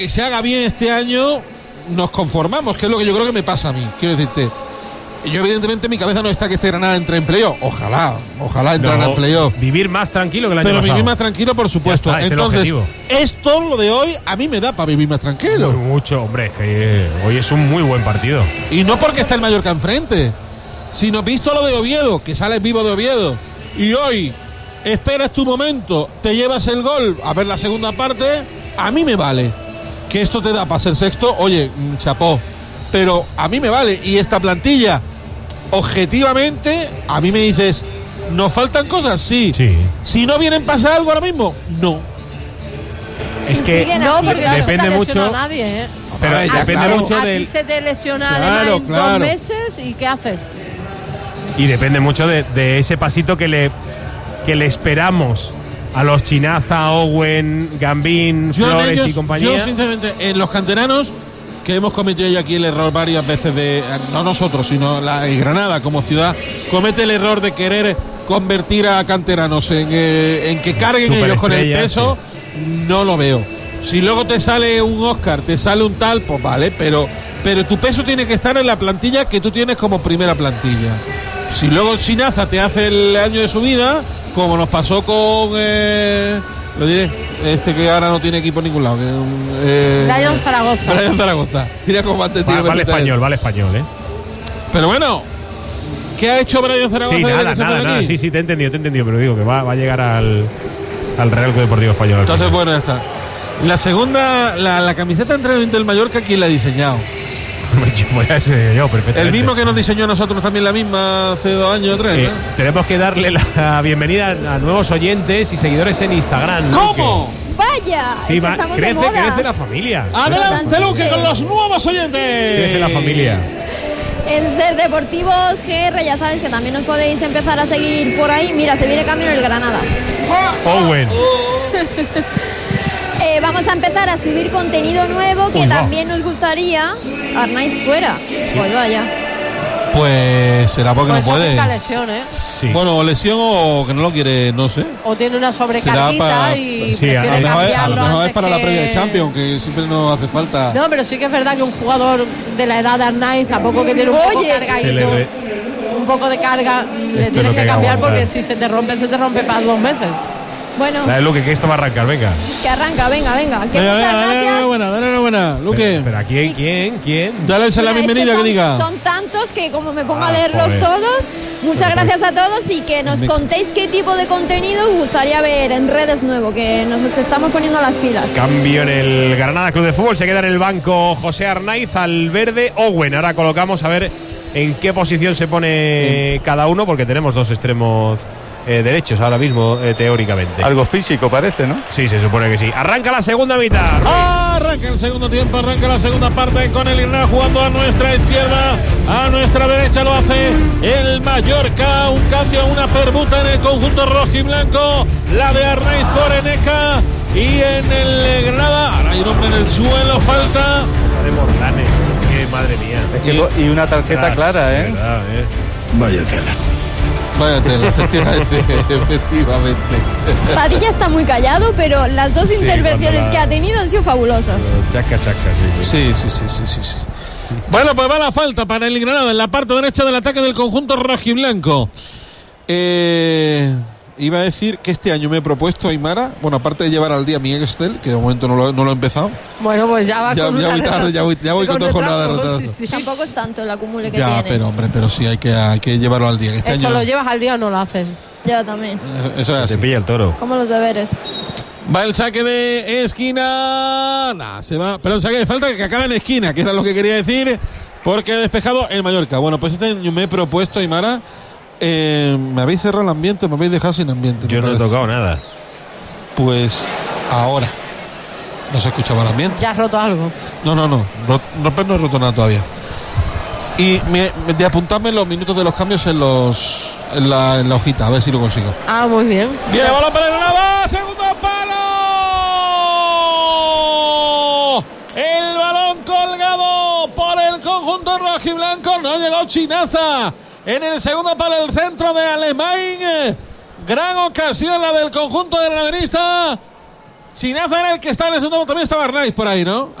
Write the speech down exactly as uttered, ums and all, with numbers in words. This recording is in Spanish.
que se haga bien este año nos conformamos, que es lo que yo creo que me pasa a mí. Quiero decirte, yo evidentemente mi cabeza no está que este Granada entre en playoff. Ojalá, ojalá entre no, en playoff. Vivir más tranquilo que el año Pero pasado. vivir más tranquilo, por supuesto. Ya está, Entonces, es el esto, lo de hoy, a mí me da para vivir más tranquilo. Muy mucho, hombre, es que eh, hoy es un muy buen partido. Y no porque está el Mallorca enfrente, sino visto lo de Oviedo, que sales vivo de Oviedo. Y hoy esperas tu momento, te llevas el gol a ver la segunda parte, a mí me vale. Que esto te da para ser sexto, oye, chapó. Pero a mí me vale. Y esta plantilla, objetivamente, a mí me dices, ¿nos faltan cosas? Sí. Sí. Si no vienen pasa algo ahora mismo, no. Es Si que siguen No, así, porque depende no se te mucho- lesiona a nadie, ¿eh? Pero Ay, ya, depende claro. mucho A del ti se te lesiona Claro, Alemán en claro. dos meses y ¿qué haces? y depende mucho de, de ese pasito que le que le esperamos a los Chinaza, Owen, Gambín, Yo en Flores ellos- y compañía. Yo, sinceramente, en los canteranos, que hemos cometido ya aquí el error varias veces de, no nosotros, sino la el Granada como ciudad, comete el error de querer convertir a canteranos en, eh, en que carguen ellos con el Superestrellas, peso, no lo veo. Si luego te sale un Oscar, te sale un tal, pues vale, pero, pero tu peso tiene que estar en la plantilla que tú tienes como primera plantilla. Si luego Chinaza te hace el año de su vida, como nos pasó con, eh, lo diré, este que ahora no tiene equipo en ningún lado. Que, eh, Brian Zaragoza. Brian Zaragoza. Mira cómo antes Va- vale español, vale español, ¿eh? Pero bueno, ¿qué ha hecho Brian Zaragoza? Sí, desde nada, que se fue nada, de nada. aquí? Sí, sí, te he entendido, te he entendido, pero digo que va, va a llegar al, al Real Club Deportivo Español. al Entonces, final. bueno, ya está. La segunda, la, la camiseta de entrenamiento del Mallorca, ¿quién la ha diseñado? Voy a ese yo, perfectamente. El mismo que nos diseñó a nosotros también la misma hace dos años o tres, Eh, ¿no? tenemos que darle la bienvenida a nuevos oyentes y seguidores en Instagram. ¿Cómo? Vaya, Sí, es que va, estamos crece, de moda. crece la familia. Adelante, Luque, con los nuevos oyentes. Crece la familia. En Ser Deportivos G R, ya sabéis que también os podéis empezar a seguir por ahí. Mira, se viene camino el Granada. Owen. Eh, vamos a empezar a subir contenido nuevo que Uy, va. también nos gustaría. Arnaiz fuera. Pues vaya. Pues será porque Pues no eso puede. busca lesión, ¿eh? Sí. Bueno, o lesión o que no lo quiere, no sé. O tiene una sobrecarguita Será para- y sí, a prefiere A lo mejor es, a cambiarlo lo mejor es antes para la que- previa de Champions, que siempre nos hace falta. No, pero sí que es verdad que un jugador de la edad de Arnaiz, tampoco que tiene un poco Oye. Se le cargadito, re- un poco de carga, le es lo tienes que que hay que cambiar aguantar. porque si se te rompe, se te rompe para dos meses. Bueno, Dale, Luque, que esto va a arrancar, venga. que arranca, venga, venga. Que Venga, muchas venga, dale gracias. enhorabuena, dale enhorabuena, Luque. Pero, pero ¿a quién, quién, quién? Dale esa la Bueno, es que bienvenida que, son, diga. son tantos que como me pongo Ah, a leerlos joder. todos, muchas Pero gracias a todos y que nos Me- contéis qué tipo de contenido os gustaría ver en redes nuevo, que nos estamos poniendo las pilas. Cambio en el Granada Club de Fútbol. Se queda en el banco José Arnaiz, al verde Owen. Ahora colocamos a ver en qué posición se pone cada uno, porque tenemos dos extremos eh, derechos ahora mismo, eh, teóricamente. Algo físico parece, ¿no? Sí, se supone que sí. Arranca la segunda mitad. Arranca el segundo tiempo, arranca la segunda parte con el Granada jugando a nuestra izquierda, a nuestra derecha lo hace el Mallorca, un cambio, una permuta en el conjunto rojo y blanco, la de Arnaiz por Eneca y en el Granada, ahora hay un hombre en el suelo, falta. De Morlanes, es que madre mía. Es que- y una tarjeta Ostras, clara, de ¿eh? verdad, ¿eh? Vaya tela. Vaya tela, efectivamente, efectivamente. Padilla está muy callado, pero las dos Sí, intervenciones cuando la- que ha tenido han sido fabulosas. Chaca, chaca, sí. Sí, sí, sí, sí, sí, sí. Bueno, pues va la falta para el Granada en la parte derecha del ataque del conjunto rojiblanco. Eh, iba a decir que este año me he propuesto, Aymara, bueno, aparte de llevar al día mi Excel, que de momento no lo, no lo he empezado. Bueno, pues ya va Ya- con ya una voy tarde, retraso. ya voy- ya voy con dos jornadas de retraso. Sí, sí. Tampoco es tanto el acumule que Ya, tienes. pero hombre, pero sí, hay que, hay que llevarlo al día. que Este Esto año, lo llevas al día o no lo haces. Ya también. eh, eso es Se así. pilla el toro. Como los deberes. Va el saque de esquina. Nah, se va. Pero el saque de falta que acaba en esquina, que era lo que quería decir. Porque ha despejado el Mallorca. Bueno, pues este año me he propuesto, Aymara. Eh, me habéis cerrado el ambiente, me habéis dejado sin ambiente. Yo me no he parece. tocado nada. Pues ahora. No se escuchaba el ambiente. Ya has roto algo. No, no, no. No, no, no he roto nada todavía. Y me, me- de apuntarme los minutos de los cambios en los en la, en la hojita, a ver si lo consigo. Ah, muy bien. Viene el balón para el Granada, segundo palo. El balón colgado por el conjunto rojiblanco. No ha llegado Chinaza. En el segundo palo el centro de Alemán. Gran ocasión la del conjunto del granadista. Chinaza era el que está en el segundo, también estaba Arnaiz por ahí, ¿no?